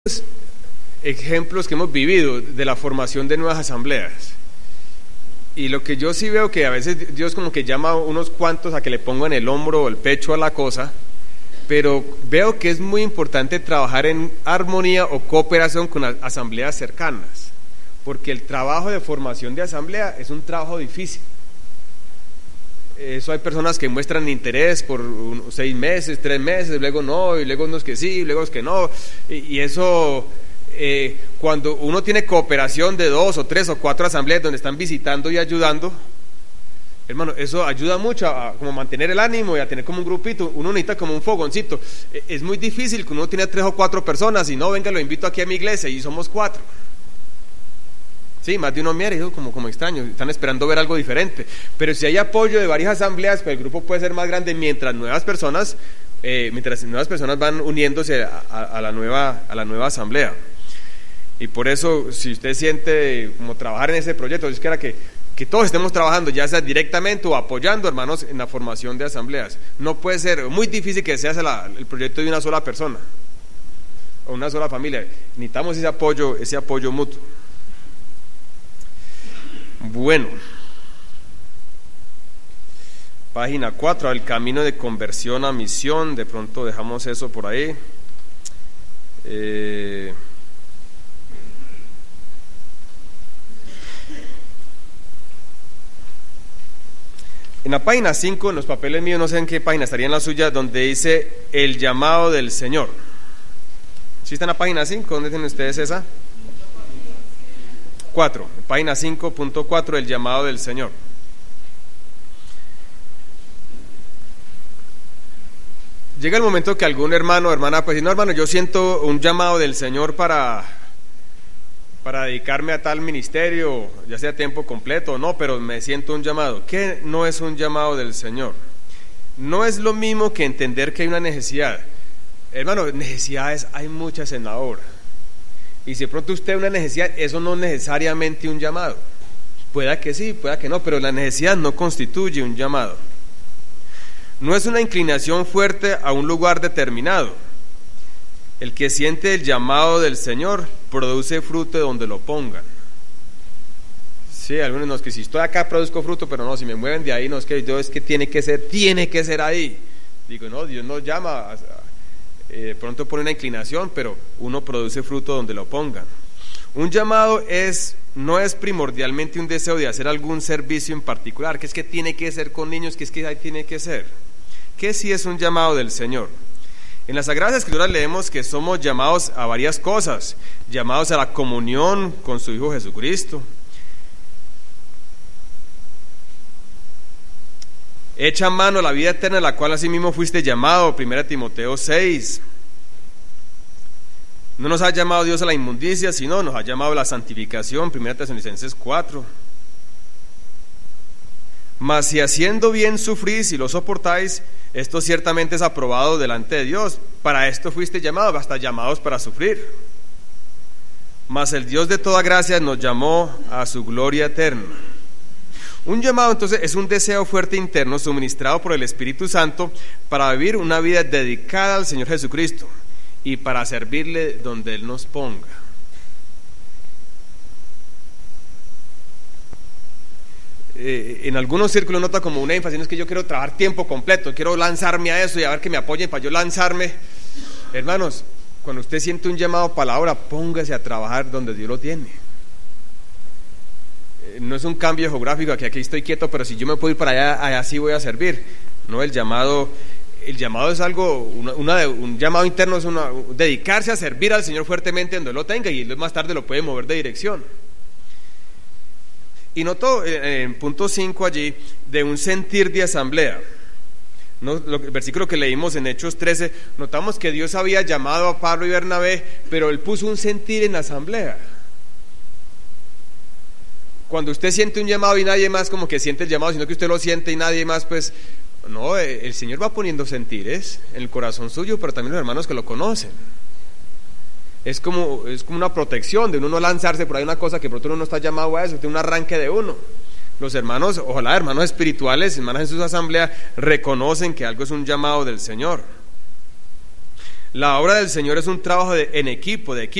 ejemplos que hemos vivido de la formación de nuevas asambleas. Y lo que yo sí veo que a veces Dios como que llama a unos cuantos a que le pongan el hombro o el pecho a la cosa, pero veo que es muy importante trabajar en armonía o cooperación con asambleas cercanas, porque el trabajo de formación de asamblea es un trabajo difícil. Eso hay personas que muestran interés por 6 meses, 3 meses, luego no, y luego unos que sí, luego es que no, y eso cuando uno tiene cooperación de 2 o 3 o 4 asambleas donde están visitando y ayudando, hermano, eso ayuda mucho a como mantener el ánimo y a tener como un grupito. Uno necesita como un fogoncito. Es muy difícil que uno tiene 3 o 4 personas y no, venga, lo invito aquí a mi iglesia y somos 4. Sí, más de uno mira, hijo, como extraño, están esperando ver algo diferente. Pero si hay apoyo de varias asambleas, pues el grupo puede ser más grande mientras nuevas personas van uniéndose a la nueva asamblea. Y por eso, si usted siente como trabajar en ese proyecto, yo quiero que todos estemos trabajando, ya sea directamente o apoyando, hermanos, en la formación de asambleas. No puede ser, muy difícil que sea el proyecto de una sola persona o una sola familia. Necesitamos ese apoyo mutuo. Bueno, página 4, el camino de conversión a misión. De pronto dejamos eso por ahí. En la página 5, en los papeles míos, no sé en qué página estaría en la suya, donde dice el llamado del Señor. ¿Sí está en la página 5? ¿Dónde tienen ustedes esa? 4, página 5.4, el llamado del Señor. Llega el momento que algún hermano o hermana pues dice, no, hermano, yo siento un llamado del Señor para dedicarme a tal ministerio, ya sea a tiempo completo o no, pero me siento un llamado. ¿Qué no es un llamado del Señor? No es lo mismo que entender que hay una necesidad. Hermano, necesidades hay muchas en la obra. Y si de pronto usted una necesidad, eso no es necesariamente un llamado. Pueda que sí, pueda que no, pero la necesidad no constituye un llamado. No es una inclinación fuerte a un lugar determinado. El que siente el llamado del Señor produce fruto de donde lo pongan. Sí, algunos no, es que si estoy acá produzco fruto, pero no, si me mueven de ahí, no, es que yo, es que tiene que ser ahí. Digo, no, Dios nos llama pronto pone una inclinación, pero uno produce fruto donde lo pongan. Un llamado no es primordialmente un deseo de hacer algún servicio en particular, que es que tiene que ser con niños, que es que ahí tiene que ser. ¿Qué sí es un llamado del Señor? En las Sagradas Escrituras leemos que somos llamados a varias cosas, llamados a la comunión con su Hijo Jesucristo, echa mano a la vida eterna, a la cual asimismo fuiste llamado, 1 Timoteo 6. No nos ha llamado Dios a la inmundicia, sino nos ha llamado a la santificación, 1 Tesalonicenses 4. Mas si haciendo bien sufrís y lo soportáis, esto ciertamente es aprobado delante de Dios. Para esto fuiste llamados, hasta llamados para sufrir. Mas el Dios de toda gracia nos llamó a su gloria eterna. Un llamado entonces es un deseo fuerte interno suministrado por el Espíritu Santo para vivir una vida dedicada al Señor Jesucristo y para servirle donde Él nos ponga. En algunos círculos nota como un énfasis, no es que yo quiero trabajar tiempo completo, quiero lanzarme a eso y a ver que me apoyen para yo lanzarme. Hermanos, cuando usted siente un llamado para la obra, póngase a trabajar donde Dios lo tiene. No es un cambio geográfico, que aquí estoy quieto, pero si yo me puedo ir para allá sí voy a servir. No, el llamado es algo, un llamado interno es dedicarse a servir al Señor fuertemente donde lo tenga, y más tarde lo puede mover de dirección. Y noto en punto 5 allí, de un sentir de asamblea. El versículo que leímos en Hechos 13, notamos que Dios había llamado a Pablo y Bernabé, pero Él puso un sentir en la asamblea. Cuando usted siente un llamado y nadie más como que siente el llamado, sino que usted lo siente y nadie más, pues no, el Señor va poniendo sentires en el corazón suyo, pero también los hermanos que lo conocen. Es como una protección de uno no lanzarse por ahí una cosa que pronto uno no está llamado a eso, tiene un arranque de uno. Los hermanos, ojalá hermanos espirituales, hermanas en sus asambleas, reconocen que algo es un llamado del Señor. La obra del Señor es un trabajo en equipo,